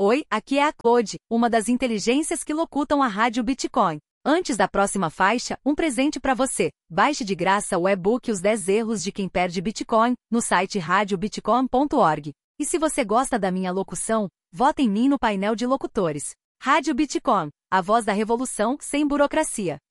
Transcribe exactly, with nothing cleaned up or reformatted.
Oi, aqui é a Claude, uma das inteligências que locutam a Rádio Bitcoin. Antes da próxima faixa, um presente para você. Baixe de graça o e-book Os dez Erros de Quem Perde Bitcoin, no site rádio bitcoin ponto org. E se você gosta da minha locução, vote em mim no painel de locutores. Rádio Bitcoin, a voz da revolução sem burocracia.